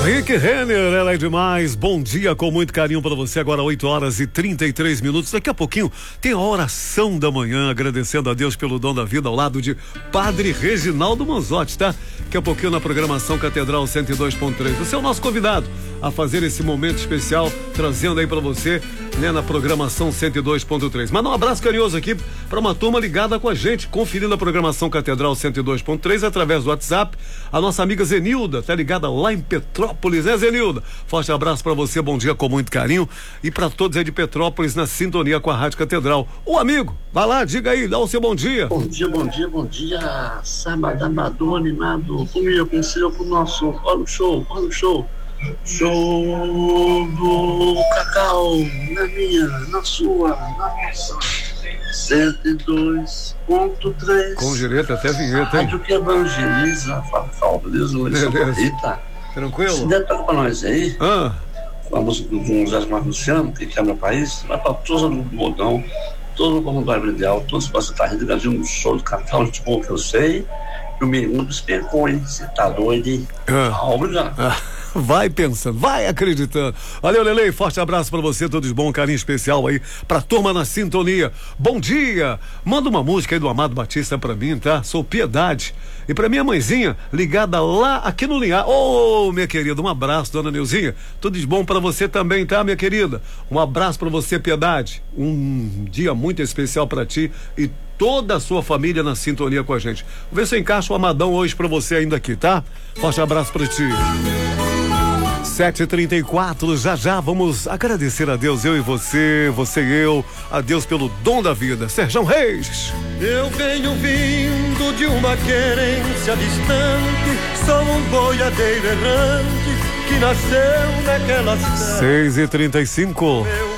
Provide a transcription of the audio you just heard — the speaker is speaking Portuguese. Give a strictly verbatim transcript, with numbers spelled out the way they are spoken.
Rick Renner, ela é demais. Bom dia com muito carinho para você. Agora oito horas e trinta e três minutos. Daqui a pouquinho tem a oração da manhã, agradecendo a Deus pelo dom da vida, ao lado de Padre Reginaldo Manzotti, tá? Daqui a pouquinho na programação Catedral cento e dois ponto três. Você é o nosso convidado a fazer esse momento especial, trazendo aí para você, né, na programação cento e dois ponto três. Manda um abraço carinhoso aqui para uma turma ligada com a gente, conferindo a programação Catedral cento e dois ponto três através do WhatsApp. A nossa amiga Zenilda tá ligada lá em Petrópolis, né, Zenilda? Forte abraço para você, bom dia com muito carinho, e para todos aí de Petrópolis na sintonia com a Rádio Catedral. Ô amigo, vai lá, diga aí, dá o seu bom dia. Bom dia, bom dia, bom dia. Sábado amador, animado, comigo, com o seu, com o nosso, olha o show, olha o show. Show do Cacau, na minha, na sua, na nossa, cento e dois ponto três. Com direito até vinheta, hein? Rádio que evangeliza, fala, beleza, Eita. Tranquilo? Se der, toca pra nós aí. Ah. A música do José Marcos Luciano, que quer meu país, vai pra todos do Modão, todo o comunidade ideal, todos que você tá rindo, Brasil, um show do Cacau, de bom que eu sei, e o menino despencou, hein? Você tá doido, hein? Ah. Ah, obrigado. Ah. Vai pensando, vai acreditando. Valeu, Lelei, forte abraço pra você, todos bom, um carinho especial aí pra turma na sintonia. Bom dia, manda uma música aí do Amado Batista pra mim, tá? Sou Piedade. E pra minha mãezinha, ligada lá aqui no Linhar. Ô, oh, minha querida, um abraço, dona Neuzinha. Tudo de bom pra você também, tá, minha querida? Um abraço pra você, Piedade. Um dia muito especial pra ti e toda a sua família na sintonia com a gente. Vou ver se eu encaixo o Amadão hoje pra você ainda aqui, tá? Forte abraço pra ti. sete e trinta e quatro, já já vamos agradecer a Deus, eu e você, você e eu, a Deus pelo dom da vida. Serjão Reis. Eu venho vindo de uma querência distante, sou um boiadeiro errante que nasceu naquela cidade. seis e trinta e cinco. Meu